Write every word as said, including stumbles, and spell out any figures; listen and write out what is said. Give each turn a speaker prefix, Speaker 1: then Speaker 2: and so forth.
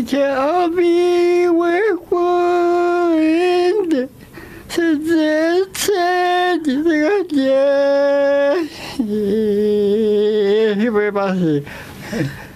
Speaker 1: I'll be working since it's said yeah. Very much.